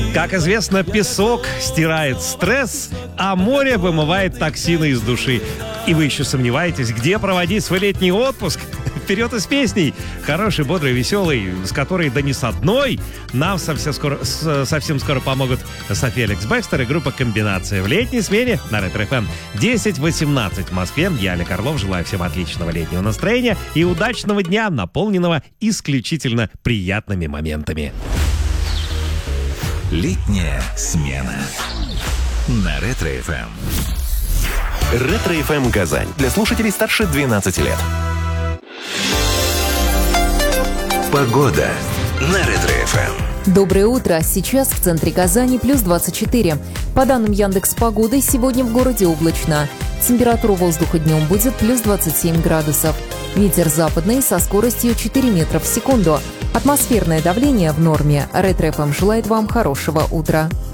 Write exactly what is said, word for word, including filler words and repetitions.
Как известно, песок стирает стресс, а море вымывает токсины из души. И вы еще сомневаетесь, где проводить свой летний отпуск? Вперед и с песней! Хороший, бодрый, веселый, с которой да не с одной. Нам совсем скоро, с, совсем скоро помогут София Алекс Бекстер и группа «Комбинация» в летней смене на Ретро эф эм. десять восемнадцать в Москве. Я, Олег Орлов, желаю всем отличного летнего настроения и удачного дня, наполненного исключительно приятными моментами. Летняя смена на Ретро эф эм. Ретро эф эм Казань. Для слушателей старше двенадцати лет. Погода на Ретро эф эм. Доброе утро. Сейчас в центре Казани плюс двадцать четыре. По данным Яндекс.Погоды, сегодня в городе облачно. Температура воздуха днем будет плюс двадцать семь градусов. Ветер западный со скоростью четыре метра в секунду. Атмосферное давление в норме. Ретро эф эм желает вам хорошего утра.